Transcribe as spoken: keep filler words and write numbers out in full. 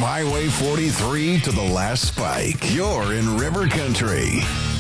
Highway forty-three to the last spike, you're in River Country.